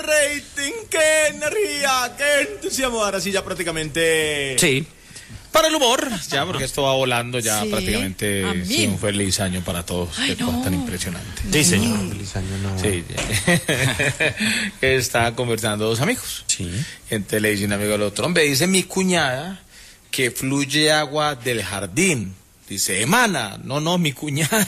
rating, qué energía, qué entusiasmo. Ahora sí, ya prácticamente... Sí. Para el humor, ya, porque esto va volando ya prácticamente. Sí, un feliz año para todos. Qué cosa tan impresionante. Sí, señor. Feliz año, no. Sí. Estaban conversando dos amigos. Sí. Entonces le dice un amigo al otro, hombre, dice mi cuñada que fluye agua del jardín. Dice, emana. No, mi cuñada.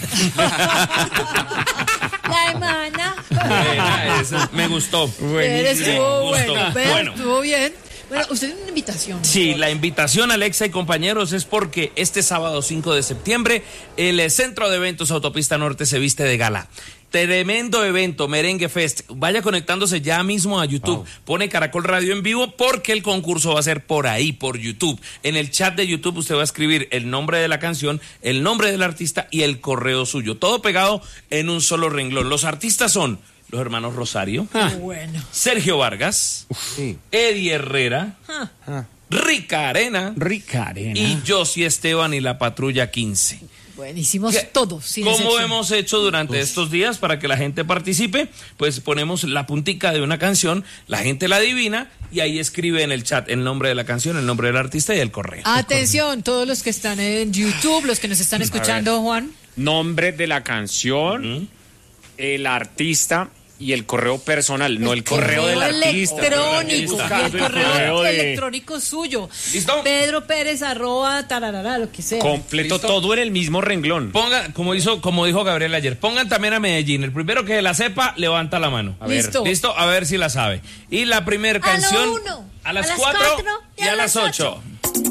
La emana. Me gustó. Estuvo bueno. Bueno. Estuvo bien. Bueno, usted tiene una invitación. Sí, la invitación, Alexa y compañeros, es porque este sábado 5 de septiembre el Centro de Eventos Autopista Norte se viste de gala. Tremendo evento, Merengue Fest. Vaya conectándose ya mismo a YouTube. Wow. Pone Caracol Radio en vivo porque el concurso va a ser por ahí, por YouTube. En el chat de YouTube usted va a escribir el nombre de la canción, el nombre del artista y el correo suyo. Todo pegado en un solo renglón. Los artistas son los hermanos Rosario, bueno. Sergio Vargas, Eddie Herrera, Rica Arena y Josie Esteban y la Patrulla 15. Buenísimos todos. Como hemos hecho durante estos días para que la gente participe, pues ponemos la puntica de una canción, la gente la adivina y ahí escribe en el chat el nombre de la canción, el nombre del artista y el correo. Atención, todos los que están en YouTube, los que nos están escuchando, Juan. Nombre de la canción, el artista y el correo personal, no el correo del artista. Electrónico, y el correo electrónico suyo. ¿Listo? Pedro Pérez @, lo que sea. Completo. ¿Listo? Todo en el mismo renglón. Pongan, como dijo Gabriel ayer, pongan también a Medellín. El primero que la sepa, levanta la mano. A ver. ¿Listo? A ver si la sabe. Y la primera canción a las 4 y a las 8.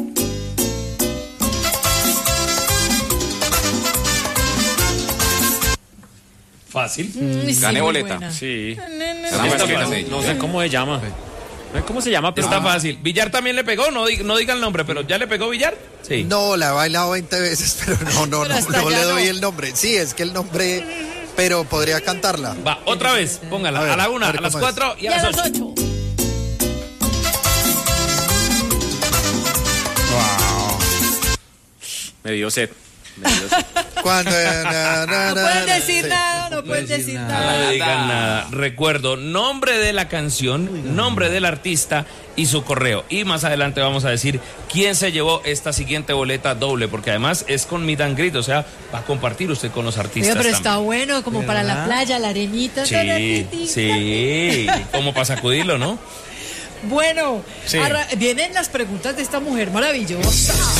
Fácil. Gané boleta. Buena. Sí. No sé cómo se llama. ¿Cómo se llama? Pero está fácil. Villar también le pegó, no diga el nombre, pero ¿ya le pegó Villar? Sí. No, la he bailado 20 veces, pero no le doy el nombre. Sí, es que el nombre, pero podría cantarla. Va, otra vez, póngala. A la 1, a las 4 y a las 8. Wow. Me dio sed. Cuando no pueden decir nada, no pueden decir nada. No digan nada. Recuerdo, nombre de la canción, nombre del artista y su correo. Y más adelante vamos a decir quién se llevó esta siguiente boleta doble, porque además es con meet and greet, o sea, va a compartir usted con los artistas. Pero está bueno, como para la playa, la arenita. Sí, como para sacudirlo, ¿no? Bueno, vienen las preguntas de esta mujer maravillosa.